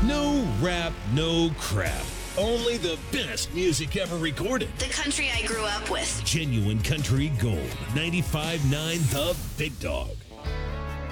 No rap, no crap. Only the best music ever recorded. The country I grew up with. Genuine country gold. 95.9 The Big Dog.